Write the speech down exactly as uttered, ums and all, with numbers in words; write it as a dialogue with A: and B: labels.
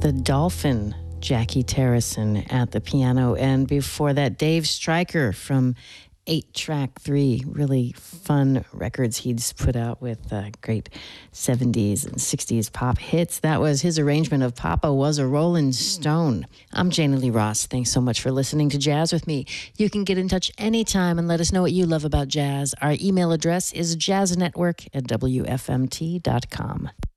A: the Dolphin, Jackie Terrison at the piano. And before that, Dave Stryker from eight track three, really fun records he's put out with uh, great seventies and sixties pop hits. That was his arrangement of Papa Was a Rolling Stone. I'm Janie Lee Ross. Thanks so much for listening to Jazz with me. You can get in touch anytime and let us know what you love about jazz. Our email address is jazznetwork at w f m t dot com.